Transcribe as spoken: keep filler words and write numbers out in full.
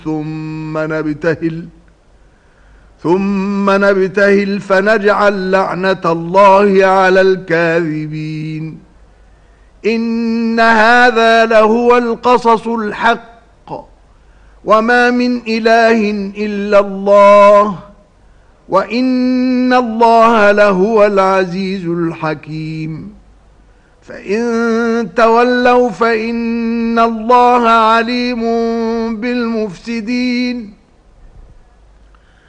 ثم نبتهل ثم نبتهل فنجعل لعنة الله على الكاذبين. إن هذا لهو القصص الحق وما من إله إلا الله وإن الله لهو العزيز الحكيم. فإن تولوا فإن الله عليم بالمفسدين.